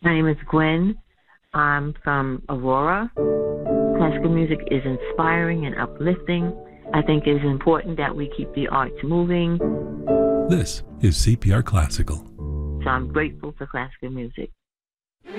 My name is Gwen. I'm from Aurora. Classical music is inspiring and uplifting. I think it is important that we keep the arts moving. This is CPR Classical. So I'm grateful for classical music.